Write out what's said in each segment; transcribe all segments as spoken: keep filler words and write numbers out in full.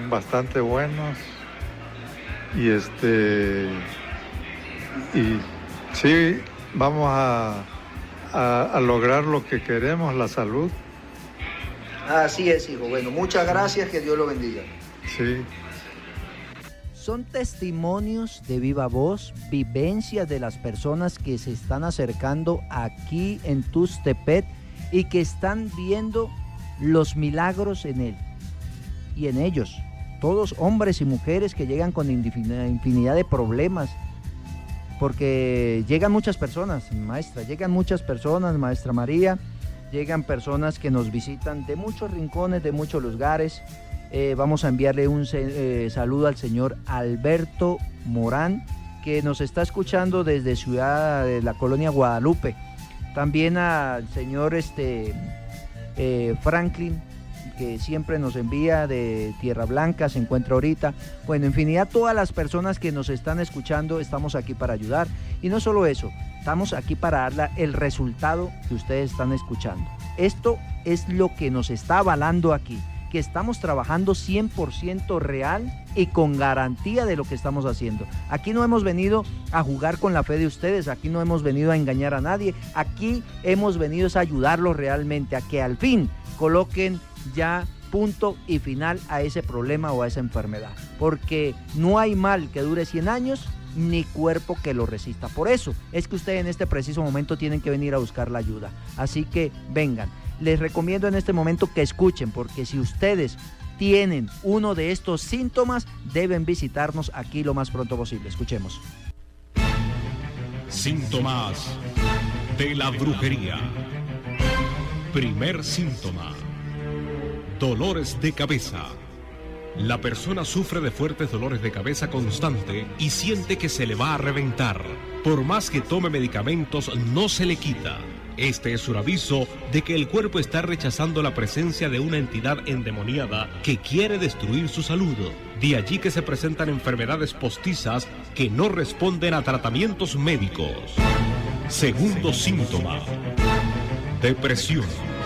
son bastante buenos y este y sí vamos a, a, a lograr lo que queremos, la salud. Así es, hijo. Bueno, muchas gracias, que Dios lo bendiga. Sí. Son testimonios de viva voz, vivencias de las personas que se están acercando aquí en Tuxtepec y que están viendo los milagros en él y en ellos. Todos hombres y mujeres que llegan con infinidad de problemas, porque llegan muchas personas, maestra, llegan muchas personas, maestra María, llegan personas que nos visitan de muchos rincones, de muchos lugares. Eh, vamos a enviarle un eh, saludo al señor Alberto Morán, que nos está escuchando desde Ciudad de la Colonia Guadalupe. También al señor este, eh, Franklin, que siempre nos envía de Tierra Blanca, se encuentra ahorita. Bueno, infinidad, todas las personas que nos están escuchando, estamos aquí para ayudar. Y no solo eso, estamos aquí para darle el resultado que ustedes están escuchando. Esto es lo que nos está avalando aquí, que estamos trabajando cien por ciento real y con garantía de lo que estamos haciendo. Aquí no hemos venido a jugar con la fe de ustedes, aquí no hemos venido a engañar a nadie, aquí hemos venido a ayudarlos realmente a que al fin coloquen ya punto y final a ese problema o a esa enfermedad, porque no hay mal que dure cien años ni cuerpo que lo resista. Por eso es que ustedes en este preciso momento tienen que venir a buscar la ayuda. Así que vengan. Les recomiendo en este momento que escuchen, porque si ustedes tienen uno de estos síntomas, deben visitarnos aquí lo más pronto posible. Escuchemos. Síntomas de la brujería. Primer síntoma: dolores de cabeza. La persona sufre de fuertes dolores de cabeza constante y siente que se le va a reventar. Por más que tome medicamentos, no se le quita. Este es un aviso de que el cuerpo está rechazando la presencia de una entidad endemoniada que quiere destruir su salud. De allí que se presentan enfermedades postizas que no responden a tratamientos médicos. Segundo síntoma: depresión.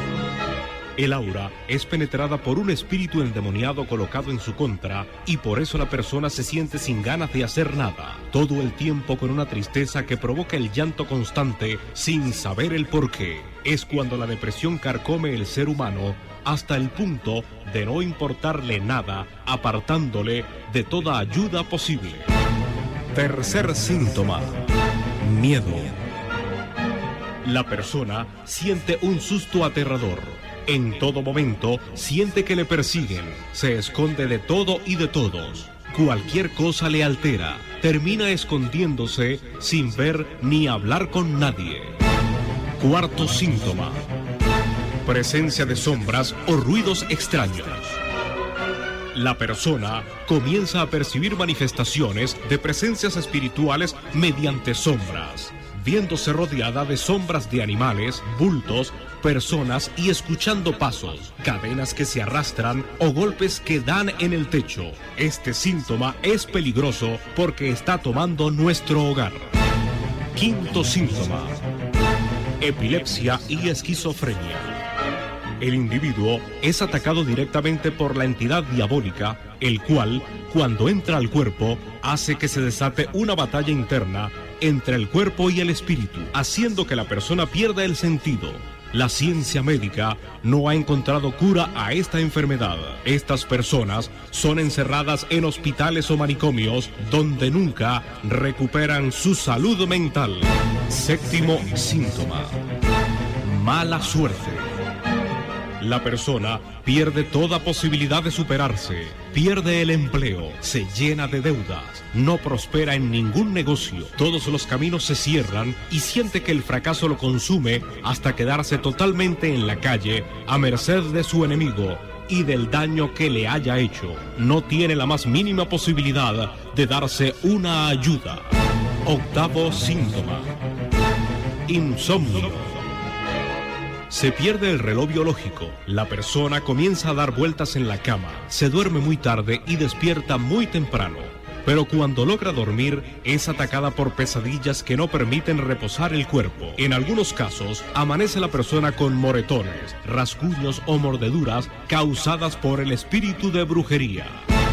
El aura es penetrada por un espíritu endemoniado colocado en su contra y por eso la persona se siente sin ganas de hacer nada, todo el tiempo con una tristeza que provoca el llanto constante sin saber el porqué. Es cuando la depresión carcome el ser humano hasta el punto de no importarle nada, apartándole de toda ayuda posible. Tercer síntoma: miedo. La persona siente un susto aterrador. En todo momento siente que le persiguen, se esconde de todo y de todos. Cualquier cosa le altera, termina escondiéndose sin ver ni hablar con nadie. Cuarto síntoma: presencia de sombras o ruidos extraños. La persona comienza a percibir manifestaciones de presencias espirituales mediante sombras, viéndose rodeada de sombras de animales, bultos, personas y escuchando pasos, cadenas que se arrastran o golpes que dan en el techo. Este síntoma es peligroso porque está tomando nuestro hogar. Quinto síntoma: epilepsia y esquizofrenia. El individuo es atacado directamente por la entidad diabólica, el cual, cuando entra al cuerpo, hace que se desate una batalla interna entre el cuerpo y el espíritu, haciendo que la persona pierda el sentido. La ciencia médica no ha encontrado cura a esta enfermedad. Estas personas son encerradas en hospitales o manicomios donde nunca recuperan su salud mental. Séptimo síntoma: mala suerte. La persona pierde toda posibilidad de superarse, pierde el empleo, se llena de deudas, no prospera en ningún negocio, todos los caminos se cierran y siente que el fracaso lo consume hasta quedarse totalmente en la calle, a merced de su enemigo y del daño que le haya hecho. No tiene la más mínima posibilidad de darse una ayuda. Octavo síntoma: insomnio. Se pierde el reloj biológico, la persona comienza a dar vueltas en la cama, se duerme muy tarde y despierta muy temprano. Pero cuando logra dormir, es atacada por pesadillas que no permiten reposar el cuerpo. En algunos casos, amanece la persona con moretones, rasguños o mordeduras causadas por el espíritu de brujería.